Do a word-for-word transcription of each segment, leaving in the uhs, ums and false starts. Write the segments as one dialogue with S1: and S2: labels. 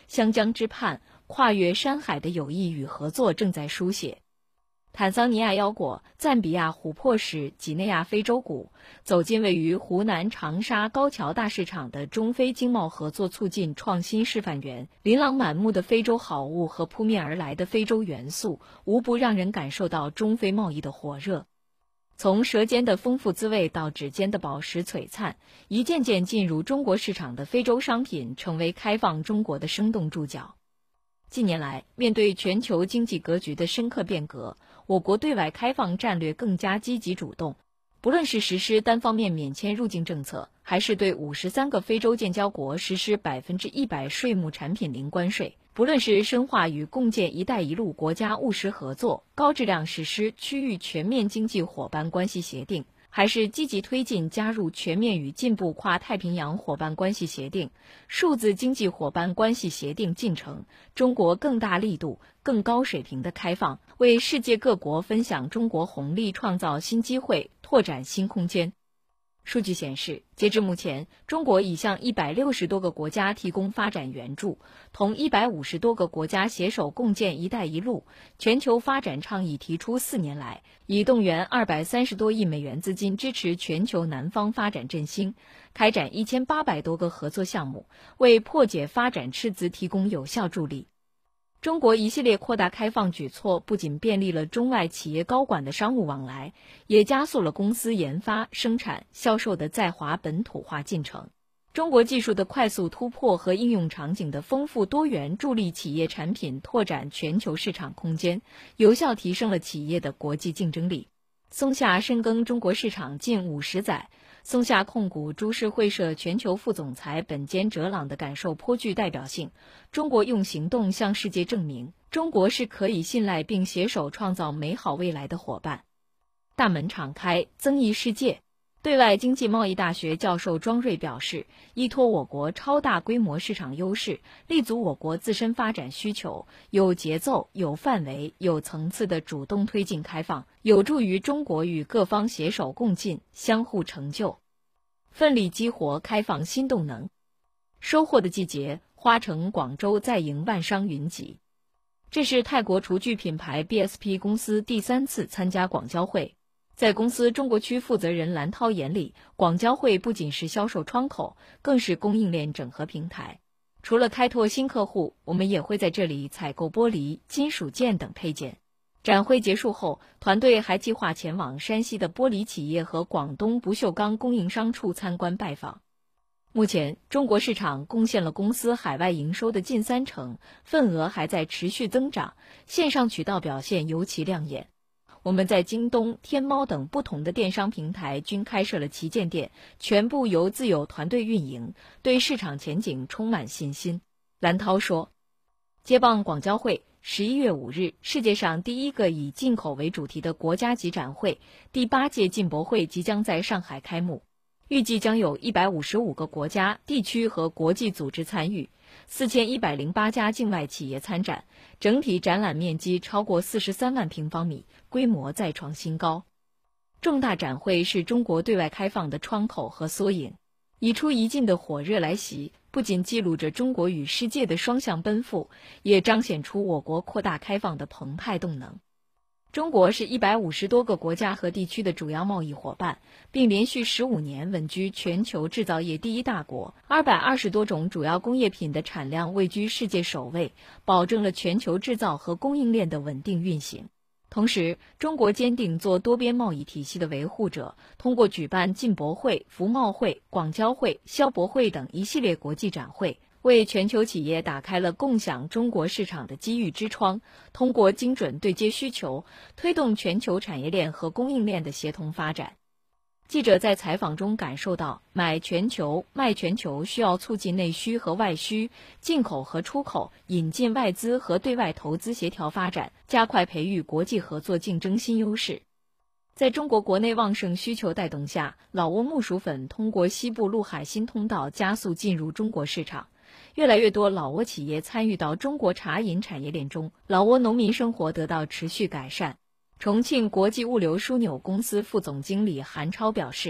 S1: 湘江之畔，跨越山海的友谊与合作正在书写。坦桑尼亚腰果、赞比亚琥珀石、几内亚非洲鼓，走进位于湖南长沙高桥大市场的中非经贸合作促进创新示范园。琳琅满目的非洲好物和扑面而来的非洲元素，无不让人感受到中非贸易的火热。从舌尖的丰富滋味到指尖的宝石璀璨，一件件进入中国市场的非洲商品成为开放中国的生动注脚。近年来，面对全球经济格局的深刻变革，我国对外开放战略更加积极主动。不论是实施单方面免签入境政策，还是对五十三个非洲建交国实施百分之一百税目产品零关税，不论是深化与共建“一带一路”国家务实合作，高质量实施区域全面经济伙伴关系协定，还是积极推进加入全面与进步跨太平洋伙伴关系协定、数字经济伙伴关系协定进程，中国更大力度、更高水平的开放，为世界各国分享中国红利创造新机会、拓展新空间。数据显示，截至目前，中国已向一百六十多个国家提供发展援助，同一百五十多个国家携手共建“一带一路”全球发展倡议提出四年来，已动员二百三十多亿美元资金支持全球南方发展振兴，开展一千八百多个合作项目，为破解发展赤字提供有效助力。中国一系列扩大开放举措不仅便利了中外企业高管的商务往来，也加速了公司研发、生产、销售的在华本土化进程。中国技术的快速突破和应用场景的丰富多元，助力企业产品拓展全球市场空间，有效提升了企业的国际竞争力。松下深耕中国市场近五十载，松下控股株式会社全球副总裁本间哲朗的感受颇具代表性。中国用行动向世界证明，中国是可以信赖并携手创造美好未来的伙伴。大门敞开，增益世界。对外经济贸易大学教授庄瑞表示，依托我国超大规模市场优势，立足我国自身发展需求，有节奏、有范围、有层次的主动推进开放，有助于中国与各方携手共进，相互成就，奋力激活开放新动能。收获的季节，花城广州再迎万商云集。这是泰国厨具品牌 B S P 公司第三次参加广交会。在公司中国区负责人蓝涛眼里，广交会不仅是销售窗口，更是供应链整合平台。除了开拓新客户，我们也会在这里采购玻璃、金属件等配件。展会结束后，团队还计划前往山西的玻璃企业和广东不锈钢供应商处参观拜访。目前，中国市场贡献了公司海外营收的近三成，份额还在持续增长，线上渠道表现尤其亮眼。我们在京东、天猫等不同的电商平台均开设了旗舰店，全部由自有团队运营，对市场前景充满信心。蓝涛说，接棒广交会，十一月五日，世界上第一个以进口为主题的国家级展会——第八届进博会即将在上海开幕，预计将有一百五十五个国家、地区和国际组织参与，四千一百零八家境外企业参展，整体展览面积超过四十三万平方米，规模再创新高。重大展会是中国对外开放的窗口和缩影，一出一进的火热来袭，不仅记录着中国与世界的双向奔赴，也彰显出我国扩大开放的澎湃动能。中国是一百五十多个国家和地区的主要贸易伙伴，并连续十五年稳居全球制造业第一大国，二百二十多种主要工业品的产量位居世界首位，保证了全球制造和供应链的稳定运行。同时，中国坚定做多边贸易体系的维护者，通过举办进博会、服贸会、广交会、消博会等一系列国际展会，为全球企业打开了共享中国市场的机遇之窗，通过精准对接需求，推动全球产业链和供应链的协同发展。记者在采访中感受到，买全球、卖全球需要促进内需和外需、进口和出口、引进外资和对外投资协调发展，加快培育国际合作竞争新优势。在中国国内旺盛需求带动下，老挝木薯粉通过西部陆海新通道加速进入中国市场。越来越多老挝企业参与到中国茶饮产业链中，老挝农民生活得到持续改善。重庆国际物流枢纽公司副总经理韩超表示，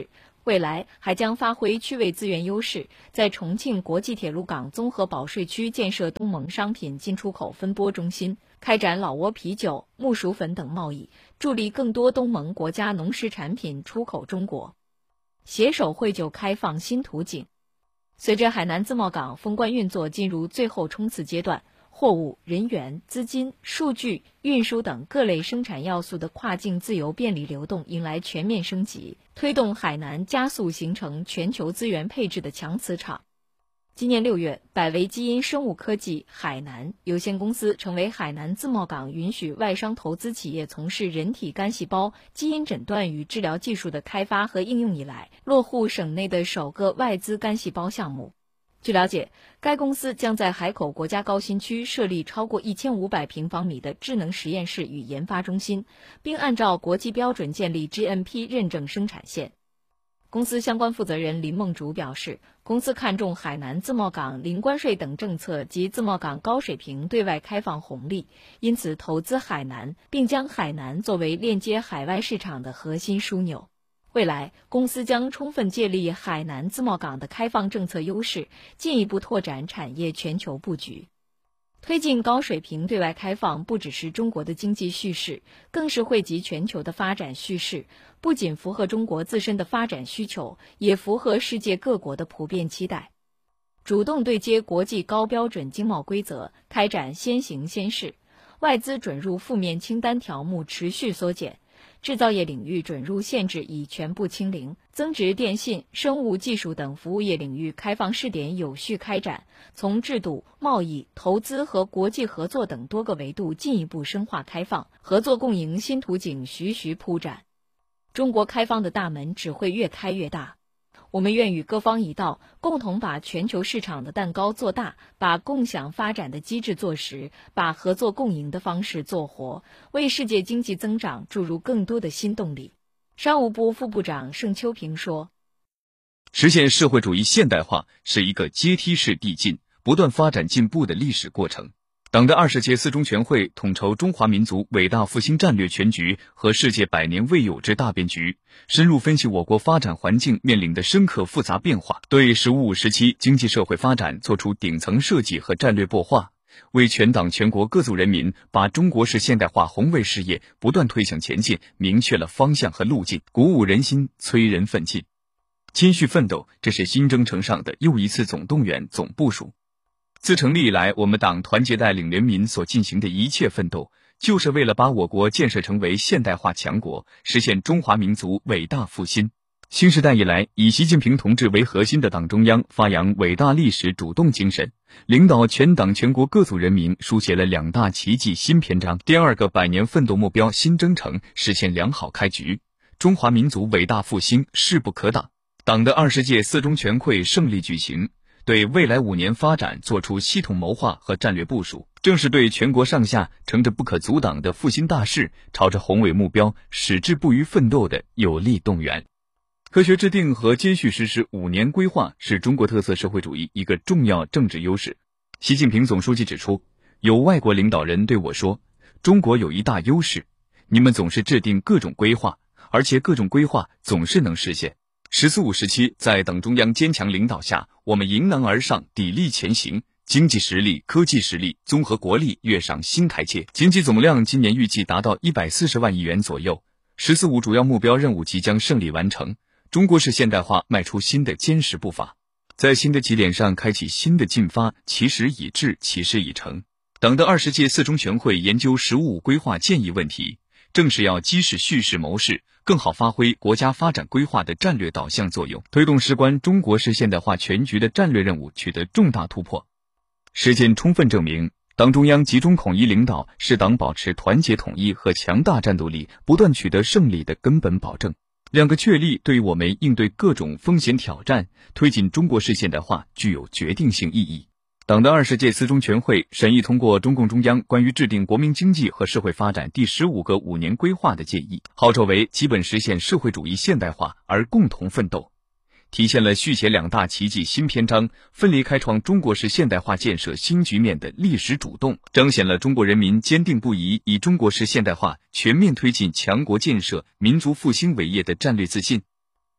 S1: 未来还将发挥区位资源优势，在重庆国际铁路港综合保税区建设东盟商品进出口分拨中心，开展老挝啤酒、木薯粉等贸易，助力更多东盟国家农食产品出口中国，携手惠酒开放新途径。随着海南自贸港封关运作进入最后冲刺阶段，货物、人员、资金、数据、运输等各类生产要素的跨境自由便利流动迎来全面升级，推动海南加速形成全球资源配置的强磁场。今年六月，百维基因生物科技海南有限公司成为海南自贸港允许外商投资企业从事人体干细胞基因诊断与治疗技术的开发和应用以来，落户省内的首个外资干细胞项目。据了解，该公司将在海口国家高新区设立超过一千五百平方米的智能实验室与研发中心，并按照国际标准建立 G M P 认证生产线。公司相关负责人林梦竹表示，公司看重海南自贸港零关税等政策及自贸港高水平对外开放红利，因此投资海南，并将海南作为链接海外市场的核心枢纽。未来，公司将充分借力海南自贸港的开放政策优势，进一步拓展产业全球布局。推进高水平对外开放不只是中国的经济叙事，更是惠及全球的发展叙事，不仅符合中国自身的发展需求，也符合世界各国的普遍期待。主动对接国际高标准经贸规则，开展先行先试，外资准入负面清单条目持续缩减，制造业领域准入限制已全部清零，增值电信、生物技术等服务业领域开放试点有序开展，从制度、贸易、投资和国际合作等多个维度进一步深化开放，合作共赢新途径徐徐铺展。中国开放的大门只会越开越大。我们愿与各方一道，共同把全球市场的蛋糕做大，把共享发展的机制做实，把合作共赢的方式做活，为世界经济增长注入更多的新动力。商务部副部长盛秋平说，
S2: 实现社会主义现代化是一个阶梯式递进、不断发展进步的历史过程。党的二十届四中全会统筹中华民族伟大复兴战略全局和世界百年未有之大变局，深入分析我国发展环境面临的深刻复杂变化，对“十五五”时期经济社会发展作出顶层设计和战略擘画，为全党全国各族人民把中国式现代化宏伟事业不断推向前进明确了方向和路径，鼓舞人心，催人奋进。谦虚奋斗，这是新征程上的又一次总动员、总部署。自成立以来，我们党团结带领人民所进行的一切奋斗，就是为了把我国建设成为现代化强国，实现中华民族伟大复兴。新时代以来，以习近平同志为核心的党中央发扬伟大历史主动精神，领导全党全国各族人民书写了两大奇迹新篇章，第二个百年奋斗目标新征程实现良好开局，中华民族伟大复兴势不可挡。党的二十届四中全会胜利举行，对未来五年发展作出系统谋划和战略部署，正是对全国上下乘着不可阻挡的复兴大势，朝着宏伟目标矢志不渝奋斗的有力动员。科学制定和接续实施五年规划是中国特色社会主义一个重要政治优势。习近平总书记指出，有外国领导人对我说，中国有一大优势，你们总是制定各种规划，而且各种规划总是能实现。十四五时期，在党中央坚强领导下，我们迎难而上，砥砺前行，经济实力、科技实力、综合国力跃上新台阶。经济总量今年预计达到一百四十万亿元左右。十四五主要目标任务即将胜利完成，中国式现代化迈出新的坚实步伐，在新的起点上开启新的进发，其时已至，其事已成。党的二十届四中全会研究“十五五”规划建议问题，正是要基始叙事谋事，更好发挥国家发展规划的战略导向作用，推动事关中国式现代化全局的战略任务取得重大突破。实践充分证明，党中央集中统一领导是党保持团结统一和强大战斗力不断取得胜利的根本保证。两个确立对于我们应对各种风险挑战、推进中国式现代化具有决定性意义。党的二十届四中全会审议通过中共中央关于制定国民经济和社会发展第十五个五年规划的建议，号召为基本实现社会主义现代化而共同奋斗，体现了续写两大奇迹新篇章、奋力开创中国式现代化建设新局面的历史主动，彰显了中国人民坚定不移以中国式现代化全面推进强国建设、民族复兴伟业的战略自信。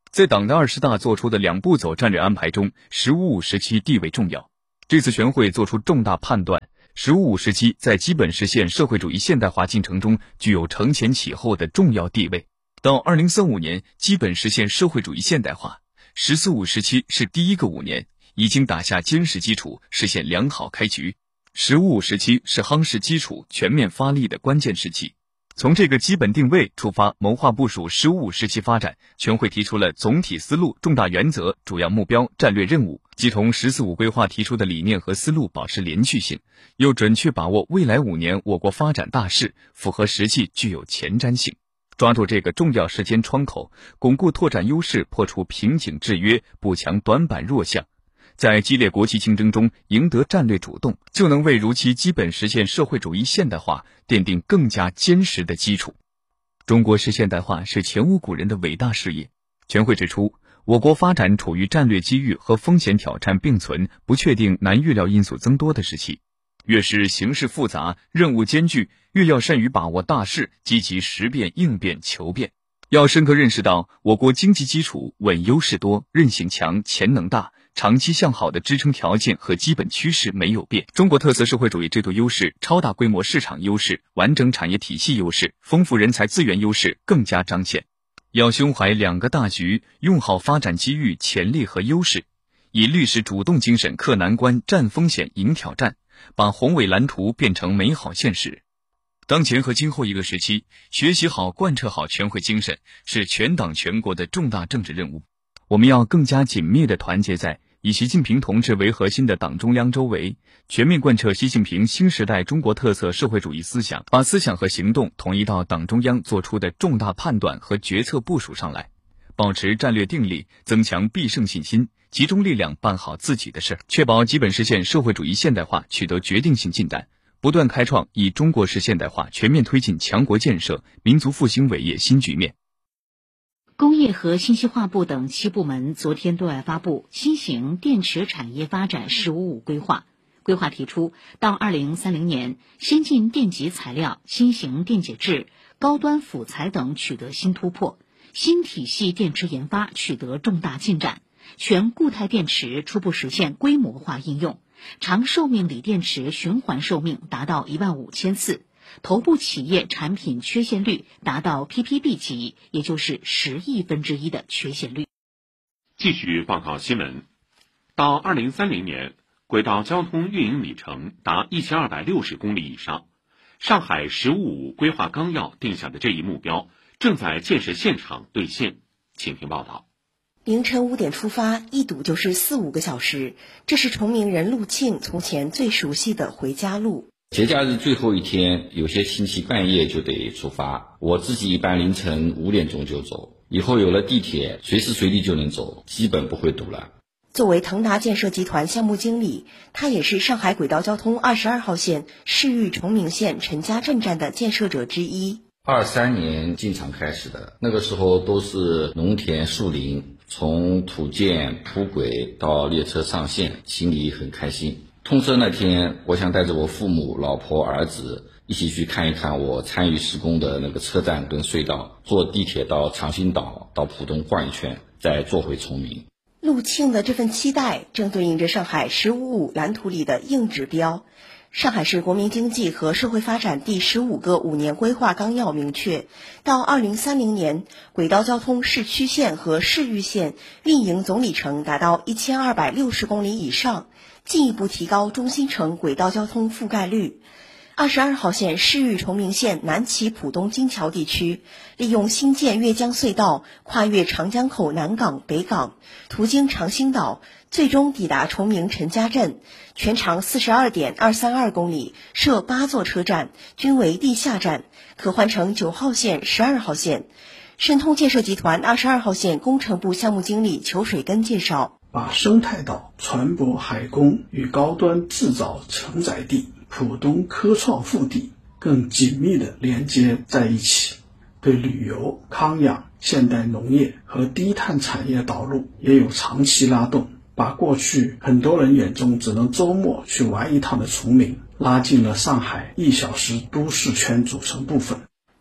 S2: 在党的二十大做出的两步走战略安排中，十五五时期地位重要。这次全会做出重大判断，十五五时期在基本实现社会主义现代化进程中具有承前启后的重要地位。到二零三五年基本实现社会主义现代化，十四五时期是第一个五年，已经打下坚实基础，实现良好开局。十五五时期是夯实基础、全面发力的关键时期。从这个基本定位出发，谋划部署十五五时期发展，全会提出了总体思路、重大原则、主要目标、战略任务，既同十四五规划提出的理念和思路保持连续性，又准确把握未来五年我国发展大势，符合实际，具有前瞻性。抓住这个重要时间窗口，巩固拓展优势，破除瓶颈制约，补强短板弱项，在激烈国际竞争中赢得战略主动，就能为如期基本实现社会主义现代化奠定更加坚实的基础。中国式现代化是前无古人的伟大事业。全会指出，我国发展处于战略机遇和风险挑战并存、不确定难预料因素增多的时期。越是形势复杂、任务艰巨，越要善于把握大势，积极识变、应变、求变。要深刻认识到，我国经济基础稳、优势多、韧性强、潜能大，长期向好的支撑条件和基本趋势没有变。中国特色社会主义制度优势、超大规模市场优势、完整产业体系优势、丰富人才资源优势更加彰显。要胸怀两个大局，用好发展机遇、潜力和优势，以历史主动精神克难关、战风险、迎挑战，把宏伟蓝图变成美好现实。当前和今后一个时期，学习好、贯彻好全会精神，是全党全国的重大政治任务。我们要更加紧密地团结在以习近平同志为核心的党中央周围，全面贯彻习近平新时代中国特色社会主义思想，把思想和行动统一到党中央做出的重大判断和决策部署上来，保持战略定力，增强必胜信心，集中力量办好自己的事，确保基本实现社会主义现代化取得决定性进展，不断开创以中国式现代化全面推进强国建设、民族复兴伟业新局面。
S3: 工业和信息化部等七部门昨天对外发布新型电池产业发展“十五五”规划。规划提出，到二零三零年，先进电极材料、新型电解质、高端辅材等取得新突破，新体系电池研发取得重大进展，全固态电池初步实现规模化应用，长寿命锂电池循环寿命达到一万五千次。头部企业产品缺陷率达到 P P B 级，也就是十亿分之一的缺陷率。
S4: 继续报告新闻，到二零三零年，轨道交通运营里程达一千二百六十公里以上。上海“十五五”规划纲要定下的这一目标，正在建设现场兑现。请听报道。
S5: 凌晨五点出发，一堵就是四五个小时，这是崇明人陆庆从前最熟悉的回家路。
S6: 节假日最后一天，有些亲戚半夜就得出发，我自己一般凌晨五点钟就走，以后有了地铁，随时随地就能走，基本不会堵了。
S5: 作为腾达建设集团项目经理，他也是上海轨道交通二十二号线市域崇明县陈家镇站的建设者之一。
S6: 二三年进场开始的，那个时候都是农田树林，从土建铺轨到列车上线，心里很开心。通车那天，我想带着我父母、老婆、儿子一起去看一看我参与施工的那个车站跟隧道，坐地铁到长兴岛、到浦东逛一圈，再坐回崇明。
S5: 陆庆的这份期待正对应着上海“十五五”蓝图里的硬指标。上海市国民经济和社会发展第十五个五年规划纲要明确，到二零三零年，轨道交通市区线和市域线运营总里程达到一千二百六十公里以上，进一步提高中心城轨道交通覆盖率。二十二号线市域崇明县南起浦东金桥地区，利用新建越江隧道跨越长江口南港、北港，途经长兴岛，最终抵达崇明陈家镇，全长 四十二点二三二公里，设八座车站，均为地下站，可换乘九号线、十二号线。申通建设集团二十二号线工程部项目经理裘水根介绍，
S7: 把生态岛、船舶海工与高端制造承载地浦东科创腹地更紧密地连接在一起，对旅游、康养、现代农业和低碳产业导入也有长期拉动，把过去很多人眼中只能周末去玩一趟的崇明拉进了上海一小时都市圈组成部分。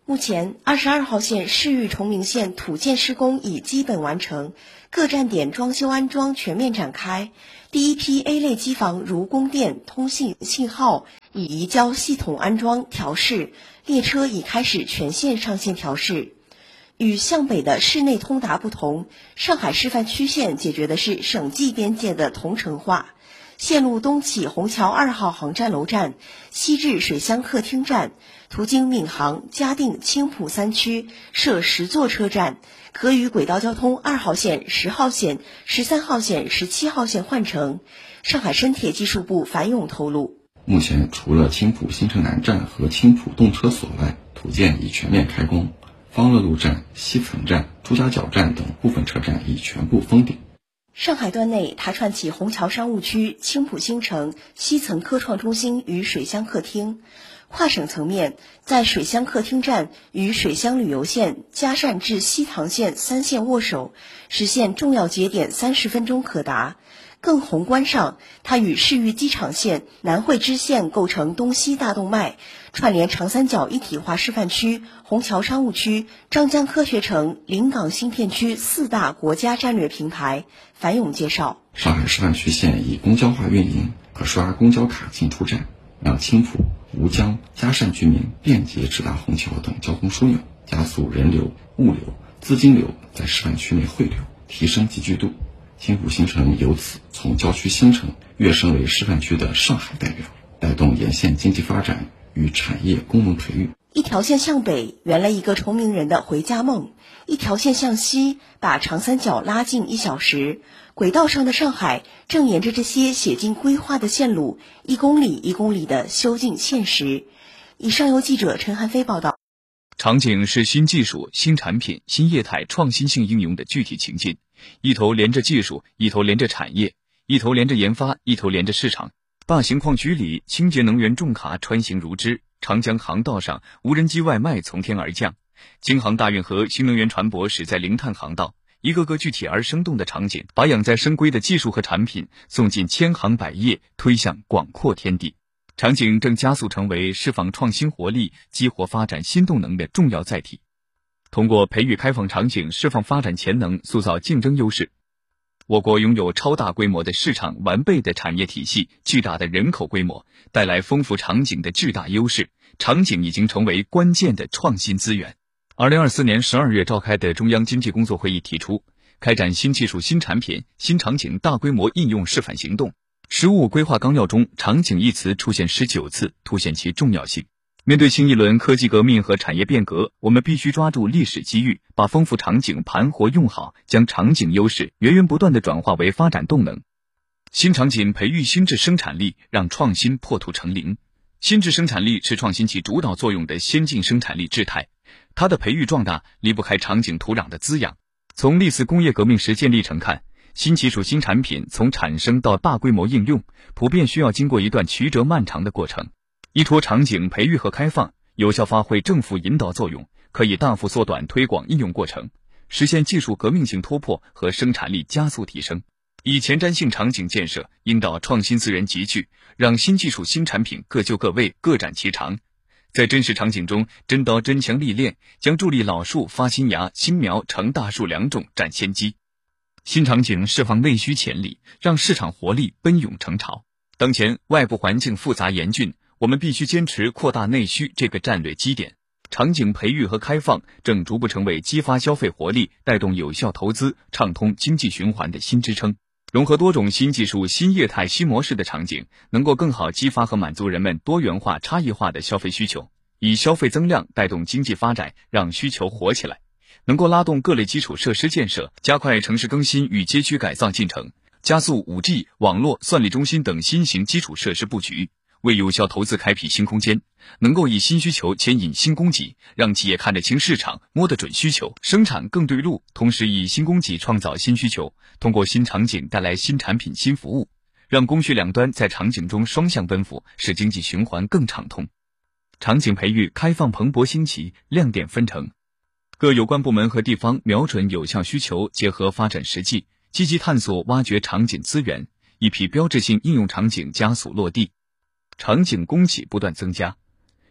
S5: 目前，二十二号线市域崇明线土建施工已基本完成，各站点装修安装全面展开。第一批 A 类机房如供电、通信、信号已移交系统安装调试，列车已开始全线上线调试。与向北的市内通达不同，上海示范区线解决的是省际边界的同城化。线路东起虹桥二号航站楼站，西至水乡客厅站，途经闵行、嘉定、青浦三区，设十座车站，可与轨道交通二号线、十号线、十三号线、十七号线换乘。上海深铁技术部樊勇透露，
S8: 目前除了青浦新城南站和青浦动车所外，土建已全面开工，方乐路站、西层站、朱家角站等部分车站已全部封顶。
S5: 上海段内，它串起虹桥商务区、青浦新城、西层科创中心与水乡客厅。跨省层面，在水乡客厅站与水乡旅游线、嘉善至西塘线三线握手，实现重要节点三十分钟可达。更宏观上，它与市域机场线、南汇支线构成东西大动脉，串联长三角一体化示范区、虹桥商务区、张江科学城、临港新片区四大国家战略平台。樊勇介绍，
S8: 上海示范区线以公交化运营，可刷公交卡进出站，让青浦、吴江、嘉善居民便捷直达虹桥等交通枢纽，加速人流、物流、资金流在示范区内汇流，提升集聚度。青浦新城由此从郊区新城跃升为示范区的上海代表，带动沿线经济发展与产业功能培育。
S5: 一条线向北圆了一个崇明人的回家梦，一条线向西把长三角拉近一小时。轨道上的上海正沿着这些写进规划的线路，一公里一公里地修进现实。以上由记者陈汉飞报道。
S2: 场景是新技术、新产品、新业态创新性应用的具体情境，一头连着技术，一头连着产业，一头连着研发，一头连着市场。大型矿区里，清洁能源重卡穿行如织，长江航道上，无人机外卖从天而降，京杭大运河新能源船舶驶在零碳航道，一个个具体而生动的场景，把养在深闺的技术和产品送进千行百业，推向广阔天地。场景正加速成为释放创新活力、激活发展新动能的重要载体。通过培育开放场景，释放发展潜能，塑造竞争优势。我国拥有超大规模的市场、完备的产业体系、巨大的人口规模，带来丰富场景的巨大优势。场景已经成为关键的创新资源。二零二四年十二月召开的中央经济工作会议提出，开展新技术、新产品、新场景大规模应用示范行动。十五规划纲要中，场景一词出现十九次，凸显其重要性。面对新一轮科技革命和产业变革，我们必须抓住历史机遇，把丰富场景盘活用好，将场景优势源源不断地转化为发展动能。新场景培育新质生产力，让创新破土成林。新质生产力是创新起主导作用的先进生产力质态，它的培育壮大离不开场景土壤的滋养。从历次工业革命实践历程看，新技术、新产品从产生到大规模应用，普遍需要经过一段曲折漫长的过程。依托场景培育和开放，有效发挥政府引导作用，可以大幅缩短推广应用过程，实现技术革命性突破和生产力加速提升。以前瞻性场景建设引导创新资源集聚，让新技术、新产品各就各位，各展其长。在真实场景中，真刀真枪历练，将助力老树发新芽，新苗成大树两种占先机。新场景释放内需潜力，让市场活力奔涌成潮。当前外部环境复杂严峻，我们必须坚持扩大内需这个战略基点。场景培育和开放正逐步成为激发消费活力、带动有效投资、畅通经济循环的新支撑。融合多种新技术、新业态、新模式的场景，能够更好激发和满足人们多元化、差异化的消费需求，以消费增量带动经济发展，让需求活起来。能够拉动各类基础设施建设，加快城市更新与街区改造进程，加速 五 G、网络、算力中心等新型基础设施布局，为有效投资开辟新空间，能够以新需求牵引新供给，让企业看得清市场，摸得准需求，生产更对路，同时以新供给创造新需求，通过新场景带来新产品、新服务，让供需两端在场景中双向奔赴，使经济循环更畅通。场景培育开放蓬勃兴起，亮点纷呈。各有关部门和地方瞄准有效需求，结合发展实际，积极探索挖掘场景资源，一批标志性应用场景加速落地，场景供给不断增加。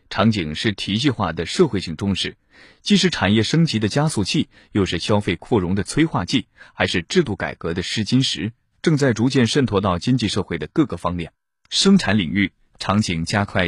S2: 场景是体系化的社会性重视，既是产业升级的加速器，又是消费扩容的催化剂，还是制度改革的试金石，正在逐渐渗透到经济社会的各个方面。生产领域，场景加快